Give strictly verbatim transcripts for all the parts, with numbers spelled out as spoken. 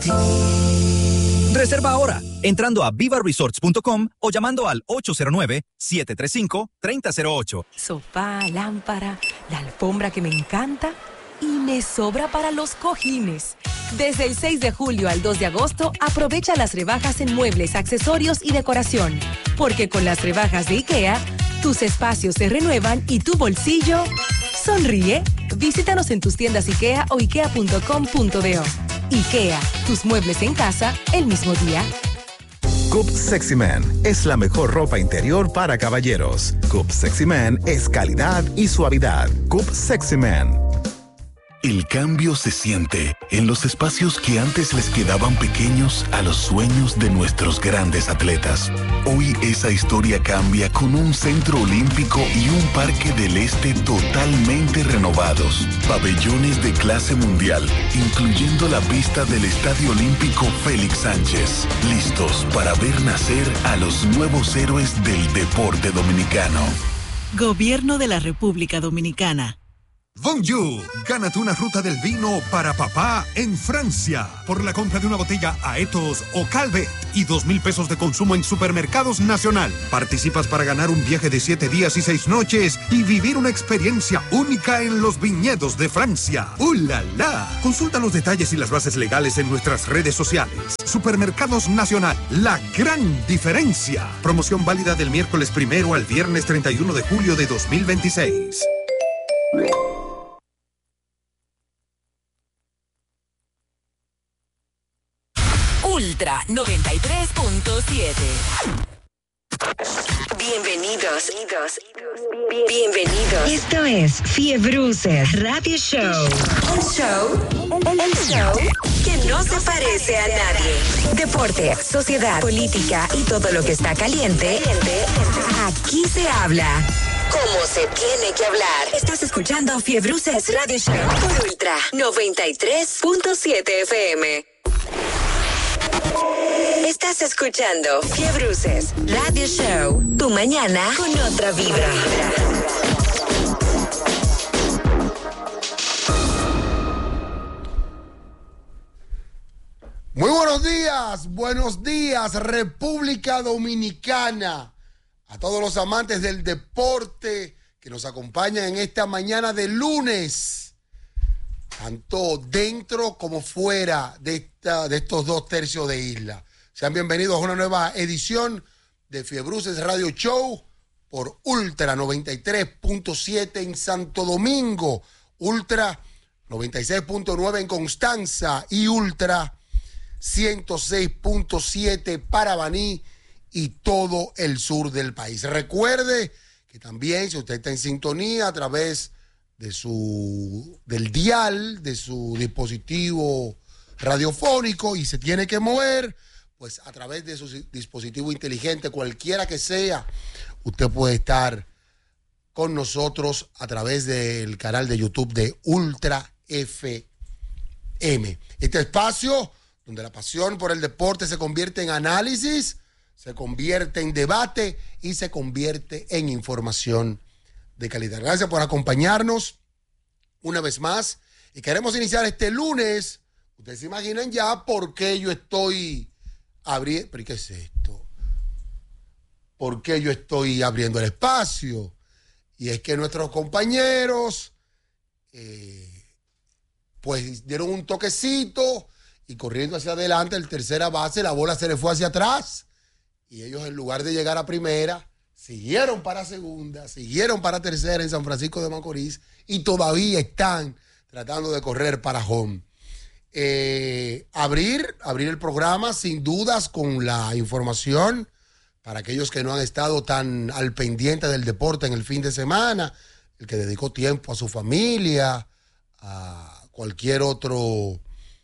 Reserva ahora, entrando a viva resorts punto com o llamando al ocho cero nueve, siete tres cinco, tres cero cero ocho. Sofá, lámpara, la alfombra que me encanta y me sobra para los cojines. Desde el seis de julio al dos de agosto, aprovecha las rebajas en muebles, accesorios y decoración. Porque con las rebajas de IKEA, tus espacios se renuevan y tu bolsillo sonríe. Visítanos en tus tiendas IKEA o ikea punto com punto do. IKEA, tus muebles en casa el mismo día. Coop Sexy Man es la mejor ropa interior para caballeros. Coop Sexy Man es calidad y suavidad. Coop Sexy Man. El cambio se siente en los espacios que antes les quedaban pequeños a los sueños de nuestros grandes atletas. Hoy esa historia cambia con un centro olímpico y un parque del este totalmente renovados. Pabellones de clase mundial, incluyendo la pista del Estadio Olímpico Félix Sánchez. Listos para ver nacer a los nuevos héroes del deporte dominicano. Gobierno de la República Dominicana. Bonjour, gánate una ruta del vino para papá en Francia por la compra de una botella Aetos o Calvet y dos mil pesos de consumo en Supermercados Nacional. Participas para ganar un viaje de siete días y seis noches y vivir una experiencia única en los viñedos de Francia. ¡Uh, la, la! Consulta los detalles y las bases legales en nuestras redes sociales. Supermercados Nacional, la gran diferencia. Promoción válida del miércoles primero al viernes treinta y uno de julio de dos mil veintiséis. Ultra noventa y tres punto siete. Bienvenidos. Bienvenidos. Esto es Fiebruces Radio Show. Un show, un show que no se parece a nadie. Deporte, sociedad, política y todo lo que está caliente. Aquí se habla como se tiene que hablar. Estás escuchando Fiebruces Radio Show por Ultra noventa y tres punto siete F M. Estás escuchando Fiebruces Radio Show. Tu mañana con otra vibra. Muy buenos días, buenos días, República Dominicana. A todos los amantes del deporte que nos acompañan en esta mañana de lunes, tanto dentro como fuera de, esta, de estos dos tercios de isla. Sean bienvenidos a una nueva edición de Fiebruces Radio Show por Ultra noventa y tres punto siete en Santo Domingo, Ultra noventa y seis punto nueve en Constanza y Ultra ciento seis punto siete para Baní y todo el sur del país. Recuerde que también, si usted está en sintonía a través de su del dial, de su dispositivo radiofónico y se tiene que mover, pues a través de su dispositivo inteligente, cualquiera que sea, usted puede estar con nosotros a través del canal de YouTube de Ultra F M. Este espacio donde la pasión por el deporte se convierte en análisis, se convierte en debate y se convierte en información de calidad. Gracias por acompañarnos una vez más. Y queremos iniciar este lunes. Ustedes se imaginan ya por qué yo estoy abriendo. ¿Pero qué es esto? ¿Por qué yo estoy abriendo el espacio? Y es que nuestros compañeros eh, pues dieron un toquecito y corriendo hacia adelante, el tercera base, la bola se le fue hacia atrás y ellos, en lugar de llegar a primera, siguieron para segunda, siguieron para tercera en San Francisco de Macorís y todavía están tratando de correr para home. Eh, abrir, abrir el programa sin dudas con la información para aquellos que no han estado tan al pendiente del deporte en el fin de semana, el que dedicó tiempo a su familia, a cualquier otro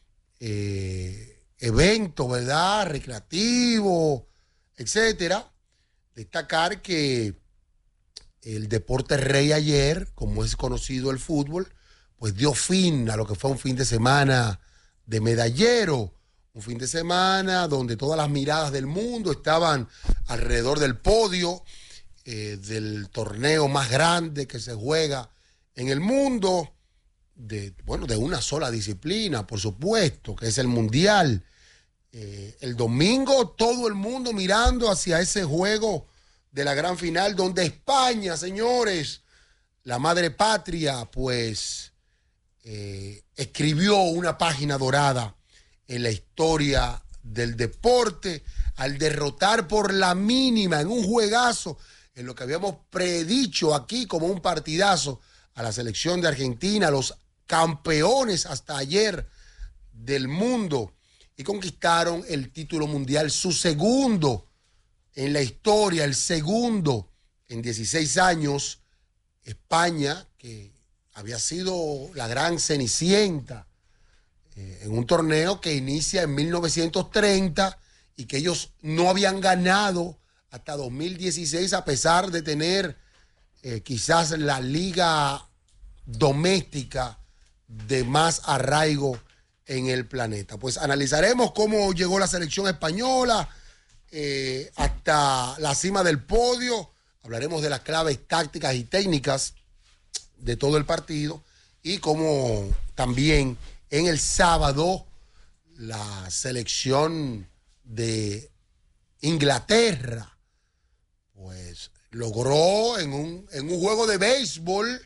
eh, evento, ¿verdad? Recreativo, etcétera. Destacar que el deporte rey ayer, como es conocido el fútbol, pues dio fin a lo que fue un fin de semana de medallero, un fin de semana donde todas las miradas del mundo estaban alrededor del podio eh, del torneo más grande que se juega en el mundo, de, bueno, de una sola disciplina, por supuesto, que es el Mundial. Eh, el domingo todo el mundo mirando hacia ese juego de la gran final donde España, señores, la madre patria, pues eh, escribió una página dorada en la historia del deporte al derrotar por la mínima en un juegazo, en lo que habíamos predicho aquí como un partidazo, a la selección de Argentina, los campeones hasta ayer del mundo, y conquistaron el título mundial, su segundo en la historia, el segundo en dieciséis años. España, que había sido la gran cenicienta eh, en un torneo que inicia en mil novecientos treinta y que ellos no habían ganado hasta dos mil dieciséis, a pesar de tener eh, quizás la liga doméstica de más arraigo en el planeta. Pues analizaremos cómo llegó la selección española eh, hasta la cima del podio. Hablaremos de las claves tácticas y técnicas de todo el partido y cómo también en el sábado la selección de Inglaterra pues logró en un, en un juego de béisbol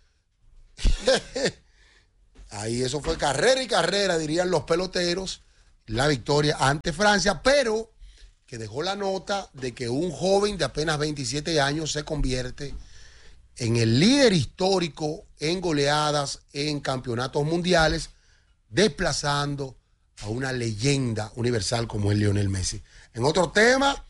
ahí eso fue carrera y carrera, dirían los peloteros, la victoria ante Francia, pero que dejó la nota de que un joven de apenas veintisiete años se convierte en el líder histórico en goleadas en campeonatos mundiales, desplazando a una leyenda universal como es Lionel Messi. En otro tema,